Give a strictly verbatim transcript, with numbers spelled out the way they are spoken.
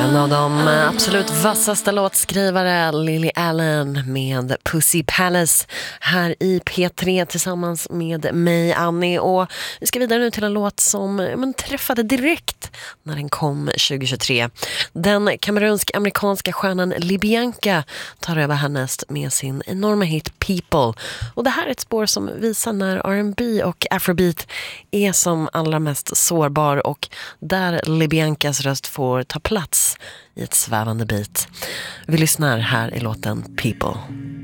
En av de absolut vassaste låtskrivare, Lily Allen med Pussy Palace här i P tre tillsammans med mig, Annie. Och vi ska vidare nu till en låt som man träffade direkt när den kom tjugohundratjugotre. Den kamerunsk-amerikanska stjärnan Libianca tar över härnäst med sin enorma hit People. Och det här är ett spår som visar när R and B och Afrobeat är som allra mest sårbar och där Libiancas röst får ta plats i ett svävande beat. Vi lyssnar här i låten People.